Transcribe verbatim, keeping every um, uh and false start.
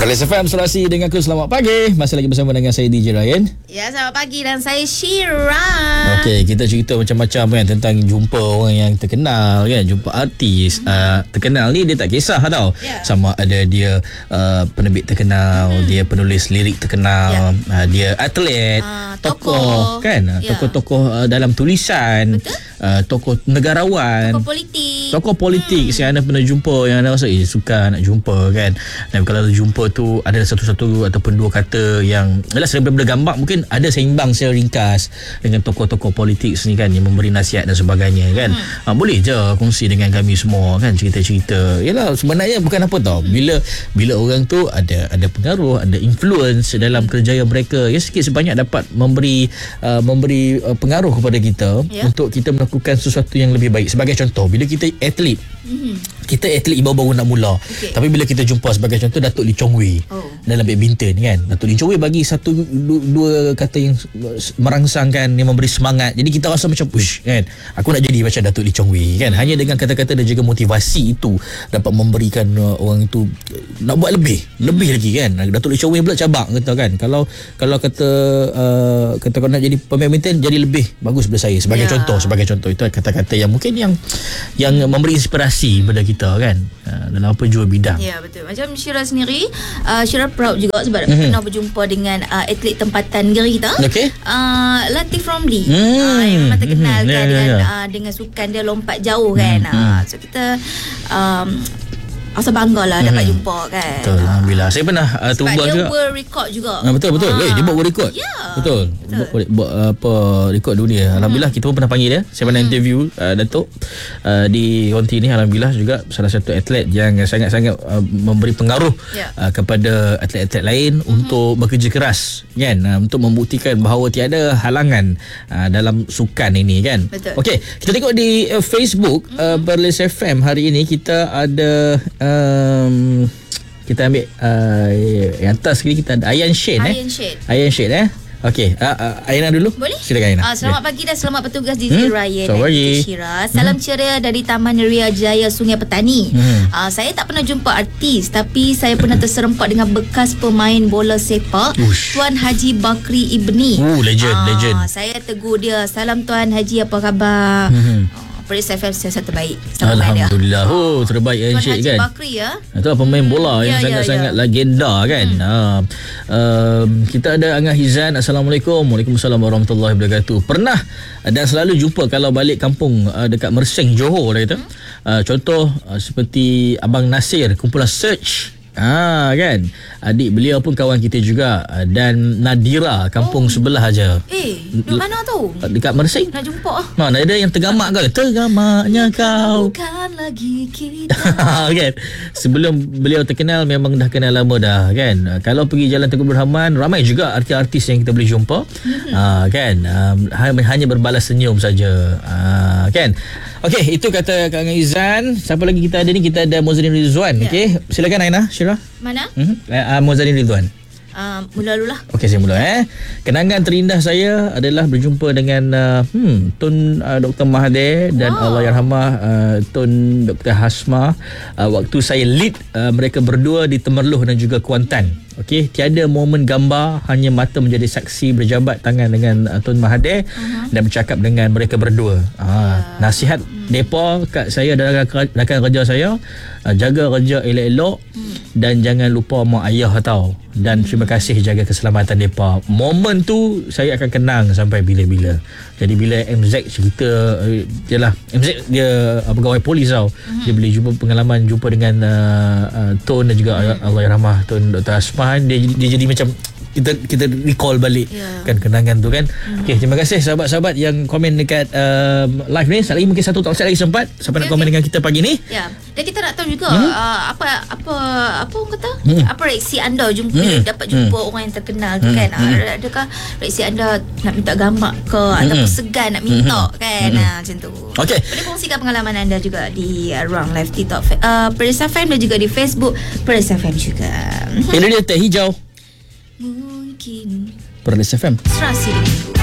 Perlis F M Serasi dengan aku. Selamat pagi. Masih lagi bersama dengan saya D J Ryan. Ya, selamat pagi dan saya Syira. Okey, kita cerita macam-macam kan tentang jumpa orang yang terkenal kan, jumpa artis hmm. uh, terkenal ni dia tak kisah tau. Yeah. Sama ada dia uh, penerbit terkenal, hmm. dia penulis lirik terkenal, yeah. uh, dia atlet, uh, tokoh, tokoh kan, yeah. tokoh-tokoh uh, dalam tulisan, uh, tokoh negarawan, tokoh politik. Tokoh politik hmm. saya anda pernah jumpa yang anda rasa eh suka nak jumpa kan. Dan kalau jumpa tu ada satu-satu ataupun dua kata yang adalah selain daripada gambar, mungkin ada seimbang secara ringkas dengan tokoh-tokoh politik ni kan, yang memberi nasihat dan sebagainya kan. hmm. ha, boleh je kongsi dengan kami semua kan, cerita-cerita. Yalah, sebenarnya bukan apa tau, bila bila orang tu ada ada pengaruh, ada influence dalam kerjaya mereka, ya sikit sebanyak dapat memberi uh, memberi uh, pengaruh kepada kita, yeah. untuk kita melakukan sesuatu yang lebih baik. Sebagai contoh, bila kita atlet, hmm. kita atlet baru-baru nak mula, okay. tapi bila kita jumpa sebagai contoh Datuk Lee Chong Wei, oh. dalam badminton kan, Datuk Lee Chong Wei bagi satu dua, dua kata yang merangsangkan, yang memberi semangat. Jadi kita rasa macam push kan, aku nak jadi macam Datuk Lee Chong Wei kan. Hanya dengan kata-kata dan juga motivasi itu dapat memberikan uh, orang itu nak buat lebih lebih lagi kan. Datuk Lee Chong Wei pula cabang kata kan, kalau kalau kata uh, kata kau nak jadi pemain badminton, jadi lebih bagus daripada saya. Sebagai yeah. contoh sebagai contoh itu kata-kata yang mungkin yang yang memberi inspirasi pada kita kan, uh, dalam apa jua bidang. Ya, betul. Macam Syira sendiri, uh, Syira proud juga sebab mm-hmm. pernah berjumpa dengan uh, atlet tempatan negeri kita, okay. uh, Latif Romli, mm. uh, yang memang terkenal mm-hmm. kan, yeah, dengan yeah, yeah. Uh, dengan sukan dia lompat jauh kan. mm-hmm. uh, so kita um, rasa bangga lah hmm. dapat jumpa kan. Betul, alhamdulillah. Saya pernah uh, sebab dia juga. world record juga. Ha, betul betul. Ha. Eh, dia buat world record. Ya. Betul. Buat, buat, buat apa rekod dunia. Alhamdulillah hmm. kita pun pernah panggil dia. Saya pernah hmm. interview uh, Datuk uh, di konti ni. Alhamdulillah juga salah satu atlet yang sangat-sangat uh, memberi pengaruh yeah. uh, kepada atlet-atlet lain hmm. untuk bekerja keras kan, uh, untuk membuktikan bahawa tiada halangan uh, dalam sukan ini kan. Okey, kita tengok di uh, Facebook uh, Perlis F M hari ini kita ada Um, kita ambil uh, yang atas sekali kita ada Ayan Shane Ayan eh. Shane. Ayan Shane eh. Okey, uh, uh, Aina dulu. Boleh? Silakan Aina. Uh, selamat yeah. pagi dan selamat bertugas D J hmm? Ryan dan D J Syira. Salam hmm? ceria dari Taman Ria Jaya Sungai Petani. Hmm. Uh, saya tak pernah jumpa artis, tapi saya pernah terserempak dengan bekas pemain bola sepak, Ush. Tuan Haji Bakri Ibni. Oh, legend, uh, legend. Saya tegur dia, "Salam Tuan Haji, apa khabar?" Hmm. Uh, Perlis F M siasat terbaik. Alhamdulillah. Oh, terbaik yang Syed kan. Bakri ya. Itu pemain bola hmm, yang ya, sangat-sangat ya, ya. legenda kan. Hmm. Ha. Uh, kita ada Angah Hizan. Assalamualaikum. Waalaikumsalam warahmatullahi wabarakatuh. Pernah dan selalu jumpa kalau balik kampung uh, dekat Mersing, Johor dia kata. Hmm. Uh, contoh uh, seperti Abang Nasir, kumpulan Search. Ah kan, adik beliau pun kawan kita juga, dan Nadira kampung oh. sebelah aja. Eh, di mana tu? Dekat Mersing. Nak jumpa ah. Mana ada yang tergamak ke? Tergamaknya kau. Bukan lagi kita. Kan. Sebelum beliau terkenal memang dah kenal lama dah kan. Kalau pergi Jalan Tengku Berhaman, ramai juga artis-artis yang kita boleh jumpa. Mm-hmm. Ah kan. Um, hanya berbalas senyum saja. Ah kan. Okey, itu kata Kang Izan. Siapa lagi kita ada ni? Kita ada Mozarin Rizwan. Yeah. Okey, silakan Aina, Syira. Mana? Hmm. Uh, Mozarin Rizwan. Uh, mula dulu lah. Okey, saya mula eh. Kenangan terindah saya adalah berjumpa dengan uh, hmm, Tun uh, Doktor Mahathir dan wow. Allahyarhamah uh, Tun Doktor Hasma uh, waktu saya lead uh, mereka berdua di Temerloh dan juga Kuantan. Okey, tiada momen gambar, hanya mata menjadi saksi berjabat tangan dengan uh, Tun Mahathir uh-huh. dan bercakap dengan mereka berdua. Ah, uh, nasihat hmm. depa kat saya dan rakan kerja saya, uh, jaga kerja elok-elok hmm. dan jangan lupa mak ayah tau. Dan terima kasih jaga keselamatan depa. Momen tu saya akan kenang sampai bila-bila. Jadi bila M Z cerita, jelah M Z dia uh, pegawai polis tau. Uh-huh. Dia boleh jumpa pengalaman jumpa dengan uh, uh, Tun dan juga uh-huh. Allahyarhamah Tun Doktor Asma, dia, dia jadi macam kita kita recall balik yeah. kan kenangan tu kan. Hmm. Okey, terima kasih sahabat-sahabat yang komen dekat uh, live ni. Sekali lagi mungkin satu tak lagi sempat siapa okay, nak komen okay. dengan kita pagi ni. Ya. Dan kita nak tahu juga hmm? uh, apa apa apa orang kata? Hmm. Apa reaksi anda jumpa hmm. dapat jumpa hmm. orang yang terkenal tu hmm. kan. Hmm. Uh, adakah reaksi anda nak minta gambar ke hmm. ataupun segan nak minta hmm. kan hmm. uh, macam tu. Okey. Boleh kongsikan pengalaman anda juga di uh, ruang live TikTok uh, Perlis F M dan juga di Facebook Perlis F M juga. Ini dia Teh Hijau. Mungkin Perlis F M Serasi.